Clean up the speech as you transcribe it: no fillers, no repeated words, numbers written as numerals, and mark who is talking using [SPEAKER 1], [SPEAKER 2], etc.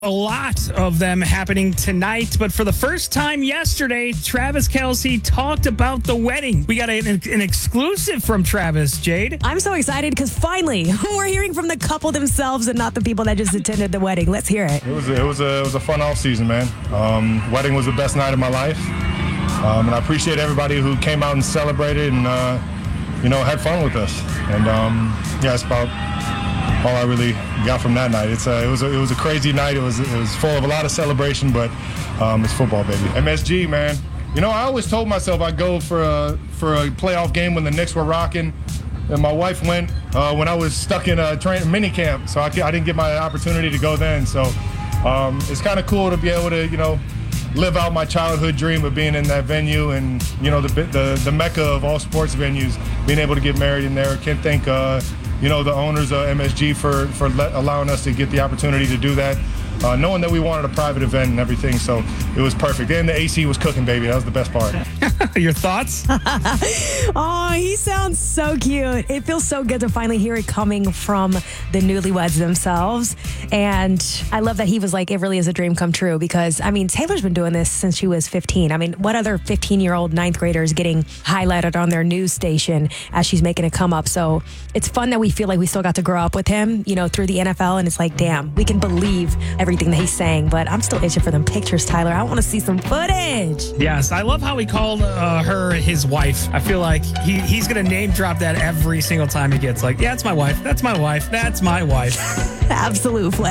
[SPEAKER 1] A lot of them happening tonight, but for the first time yesterday, Travis Kelce talked about the wedding. We got an exclusive from Travis, Jade.
[SPEAKER 2] I'm so excited because finally we're hearing from the couple themselves and not the people that just attended the wedding. Let's hear it.
[SPEAKER 3] It was a fun off season, man. Wedding was the best night of my life, and I appreciate everybody who came out and celebrated and had fun with us. And it's about all I really got from that night. It was a crazy night. It was full of a lot of celebration, but it's football, baby. MSG, man. I always told myself I'd go for a playoff game when the Knicks were rocking, and my wife went when I was stuck in a mini camp, so I didn't get my opportunity to go then. So it's kind of cool to be able to live out my childhood dream of being in that venue, and the mecca of all sports venues, being able to get married in there. Can't thank the owners of MSG for allowing us to get the opportunity to do that, knowing that we wanted a private event and everything, so it was perfect. And the AC was cooking, baby. That was the best part.
[SPEAKER 1] Your thoughts?
[SPEAKER 2] Oh, he sounds so cute. It feels so good to finally hear it coming from the newlyweds themselves. And I love that he was like, it really is a dream come true, because, Taylor's been doing this since she was 15. What other 15-year-old ninth grader is getting highlighted on their news station as she's making a come up? So it's fun that we feel like we still got to grow up with him, through the NFL. And it's like, damn, we can believe everything that he's saying. But I'm still itching for them pictures, Tyler. I want to see some footage.
[SPEAKER 1] Yes, I love how he called her his wife. I feel like he's going to name drop that every single time he gets like, yeah, it's my wife. That's my wife. That's my wife.
[SPEAKER 2] Absolute flex.